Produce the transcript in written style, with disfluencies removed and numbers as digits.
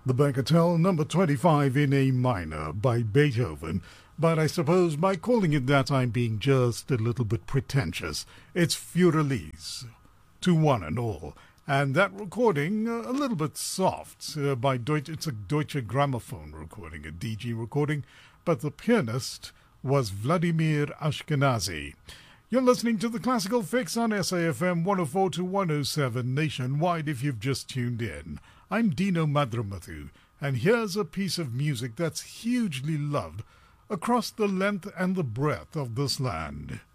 The Bagatelle number 25 in A minor by Beethoven, but I suppose by calling it that I'm being just a little bit pretentious. It's Furelise, to one and all. And that recording, a little bit soft, by Deutsche, it's a Deutsche Grammophon recording, a DG recording, but the pianist was Vladimir Ashkenazy. You're listening to the Classical Fix on SAFM 104 to 107 nationwide if you've just tuned in. I'm Dino Madramathu, and here's a piece of music that's hugely loved across the length and the breadth of this land.